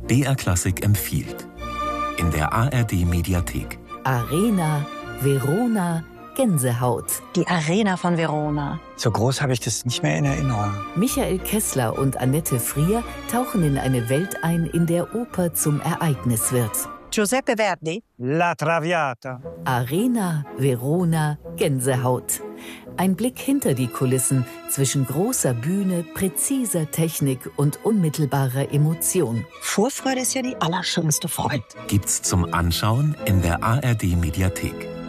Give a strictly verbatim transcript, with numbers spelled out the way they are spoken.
D R Klassik empfiehlt. In der A R D-Mediathek. Arena, Verona, Gänsehaut. Die Arena von Verona. So groß habe ich das nicht mehr in Erinnerung. Michael Kessler und Annette Frier tauchen in eine Welt ein, in der Oper zum Ereignis wird. Giuseppe Verdi. La Traviata. Arena, Verona, Gänsehaut. Ein Blick hinter die Kulissen zwischen großer Bühne, präziser Technik und unmittelbarer Emotion. Vorfreude ist ja die allerschönste Freude. Gibt's zum Anschauen in der A R D-Mediathek.